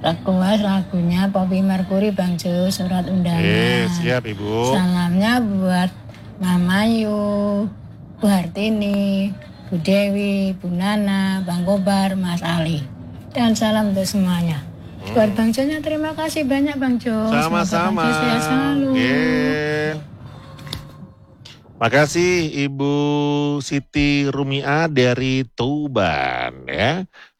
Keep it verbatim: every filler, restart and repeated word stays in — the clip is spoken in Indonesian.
request lagunya Poppy Mercury Bang Jo, surat undangan. Eh, siap Ibu. Salamnya buat Mama Yu, Bu Hartini, Bu Dewi, Bu Nana, Bang Kobar, Mas Ali. Dan salam untuk semuanya. Hmm. Buat Bang Jo-nya terima kasih banyak Bang Jo. Sama-sama. Sehat selalu. Yeah. Makasih Ibu Siti Rumia dari Tuban ya.